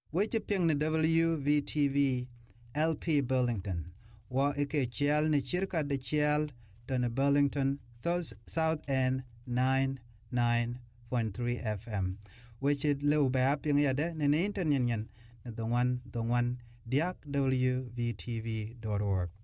Weche pieng ni WVTV LP Burlington. Wa ike chiel ni chirka de chiel to ni Burlington South End 99.3 FM. Weche leu ba pieng yade ni internet nyen ni dongwan diak WVTV.org.